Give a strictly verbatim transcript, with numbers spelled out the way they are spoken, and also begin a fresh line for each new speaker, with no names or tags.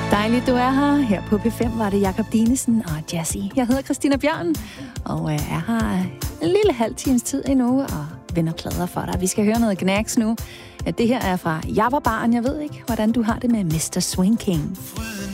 Dejligt, du er her. Her på P fem var det Jakob Dinesen og Jazzy. Jeg hedder Christina Bjørn, og er her en lille halv times tid endnu og vender plader for dig. Vi skal høre noget Knacks nu. Det her er fra Jeg var barn. Jeg ved ikke, hvordan du har det med mister Swing King.